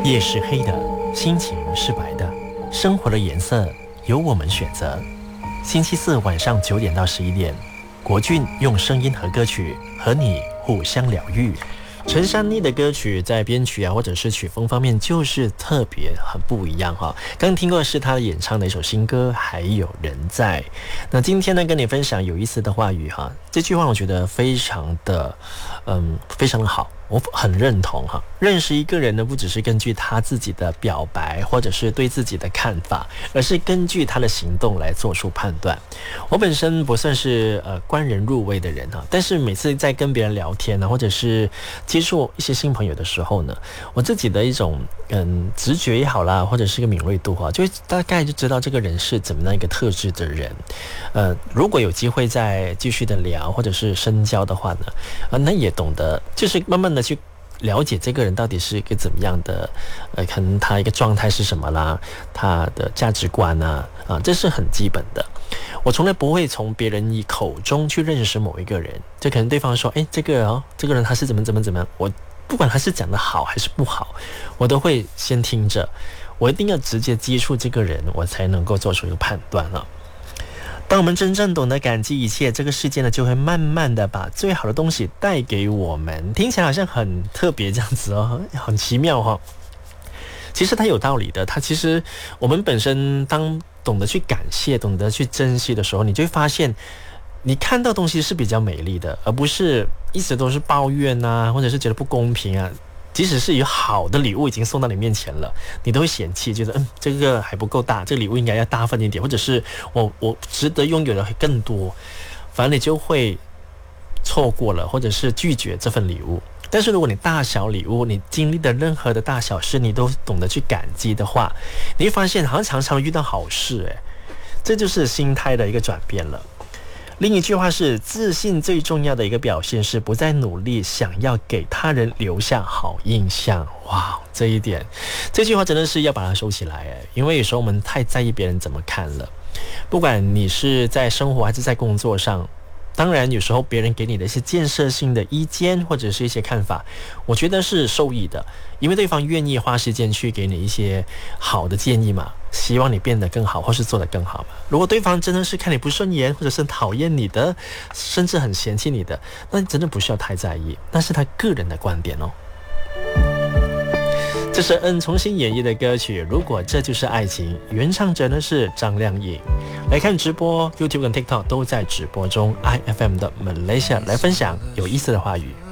夜是黑的，心情是白的，生活的颜色由我们选择。星期四晚上9点到11点，国俊用声音和歌曲和你互相疗愈。陈珊妮的歌曲在编曲或者是曲风方面就是特别很不一样哈。刚听过的是他演唱的一首新歌，还有人在。那今天呢，跟你分享有意思的话语哈。这句话我觉得非常的好，我很认同哈。认识一个人呢，不只是根据他自己的表白或者是对自己的看法，而是根据他的行动来做出判断。我本身不算是观人入微的人哈，但是每次在跟别人聊天呢，或者是接触一些新朋友的时候呢，我自己的一种直觉也好啦，或者是一个敏锐度哈，就大概就知道这个人是怎么样一个特质的人。如果有机会再继续的聊或者是深交的话呢，那也懂得就是慢慢的去了解这个人到底是一个怎么样的，可能他一个状态是什么啦，他的价值观啊，这是很基本的。我从来不会从别人以口中去认识某一个人，就可能对方说，这个人他是怎么样，我不管他是讲的好还是不好，我都会先听着，我一定要直接接触这个人，我才能够做出一个判断了。当我们真正懂得感激一切，这个世界呢就会慢慢的把最好的东西带给我们。听起来好像很特别这样子很奇妙其实它有道理的。它其实我们本身当懂得去感谢、懂得去珍惜的时候，你就会发现你看到东西是比较美丽的，而不是一直都是抱怨啊，或者是觉得不公平啊。即使是有好的礼物已经送到你面前了，你都会嫌弃，觉得这个还不够大，这个礼物应该要大份一点，或者是我值得拥有的更多，反正你就会错过了，或者是拒绝这份礼物。但是如果你大小礼物，你经历的任何的大小事，你都懂得去感激的话，你会发现好像常常遇到好事这就是心态的一个转变了。另一句话是，自信最重要的一个表现是不再努力想要给他人留下好印象。哇，这句话真的是要把它收起来因为有时候我们太在意别人怎么看了。不管你是在生活还是在工作上，当然有时候别人给你的一些建设性的意见或者是一些看法，我觉得是受益的，因为对方愿意花时间去给你一些好的建议嘛，希望你变得更好或是做得更好嘛。如果对方真的是看你不顺眼，或者是讨厌你的，甚至很嫌弃你的，那你真的不需要太在意，那是他个人的观点这是重新演绎的歌曲《如果这就是爱情》，原唱者呢是张靓颖。来看直播 YouTube 跟 TikTok 都在直播中，IFM 的 Malaysia 来分享有意思的话语。